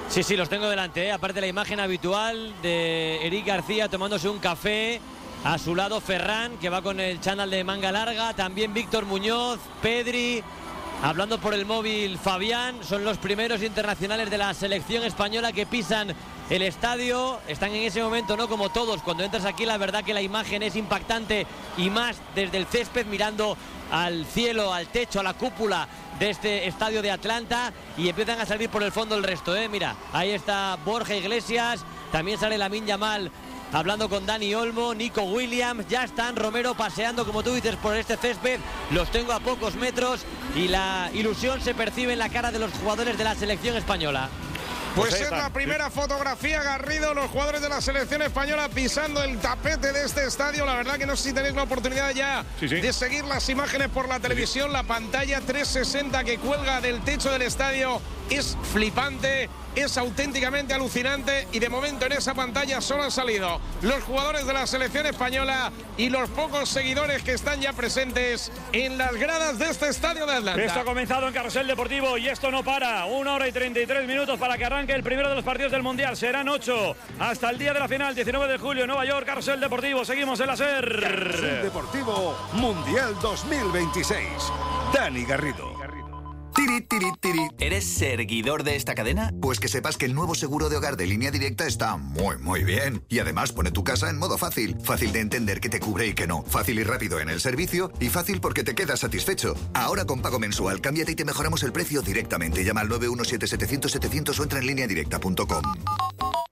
Sí, los tengo delante, ¿eh? Aparte la imagen habitual de Eric García tomándose un café. A su lado Ferran, que va con el chándal de manga larga. También Víctor Muñoz, Pedri. Hablando por el móvil Fabián. Son los primeros internacionales de la selección española que pisan el estadio. Están en ese momento, ¿no? Como todos, cuando entras aquí, la verdad que la imagen es impactante. Y más desde el césped, mirando al cielo, al techo, a la cúpula de este estadio de Atlanta. Y empiezan a salir por el fondo el resto, ¿eh? Mira, ahí está Borja Iglesias. También sale Lamine Yamal hablando con Dani Olmo, Nico Williams. Ya están Romero paseando, como tú dices, por este césped. Los tengo a pocos metros y la ilusión se percibe en la cara de los jugadores de la selección española. Pues es la primera fotografía, Garrido, los jugadores de la selección española pisando el tapete de este estadio. La verdad que no sé si tenéis la oportunidad ya de seguir las imágenes por la televisión. La pantalla 360 que cuelga del techo del estadio es flipante, es auténticamente alucinante, y de momento en esa pantalla solo han salido los jugadores de la selección española y los pocos seguidores que están ya presentes en las gradas de este estadio de Atlanta. Esto ha comenzado en Carrusel Deportivo y esto no para. 1 hora y 33 minutos para que arranque el primero de los partidos del Mundial. Serán 8 hasta el día de la final, 19 de julio, Nueva York. Carrusel Deportivo, seguimos en la SER. Carrusel Deportivo Mundial 2026. Dani Garrido. Tiri, tiri, tiri. ¿Eres seguidor de esta cadena? Pues que sepas que el nuevo seguro de hogar de Línea Directa está muy bien. Y además pone tu casa en modo fácil. Fácil de entender que te cubre y que no. Fácil y rápido en el servicio. Y fácil porque te quedas satisfecho. Ahora con pago mensual, cámbiate y te mejoramos el precio directamente. Llama al 917-700-700 o entra en lineadirecta.com.